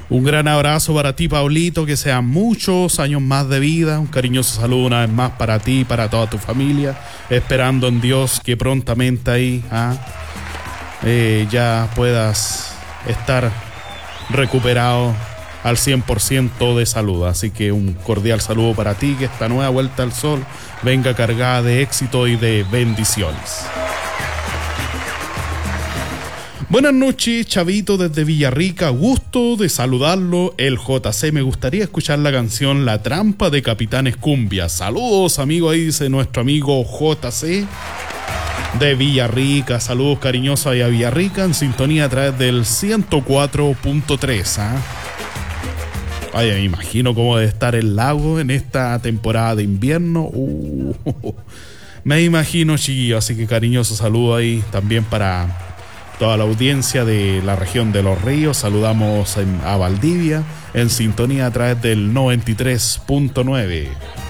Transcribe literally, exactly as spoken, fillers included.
Un gran abrazo para ti, Pablito, que sean muchos años más de vida. Un cariñoso saludo una vez más para ti y para toda tu familia, esperando en Dios que prontamente ahí ¿ah? eh, ya puedas estar recuperado al cien por ciento de salud. Así que un cordial saludo para ti, que esta nueva vuelta al sol venga cargada de éxito y de bendiciones. Buenas noches, Chavito, desde Villarrica. Gusto de saludarlo, el J C. Me gustaría escuchar la canción La Trampa de Capitanes Cumbia. Saludos, amigo, ahí dice nuestro amigo J C de Villarrica. Saludos cariñosos ahí a Villarrica, en sintonía a través del ciento cuatro punto tres. ¿eh? Ay, me imagino cómo debe estar el lago en esta temporada de invierno. Uh, me imagino, chiquillo. Así que cariñoso saludo ahí también para toda la audiencia de la región de Los Ríos. Saludamos en, a Valdivia, en sintonía a través del noventa y tres punto nueve.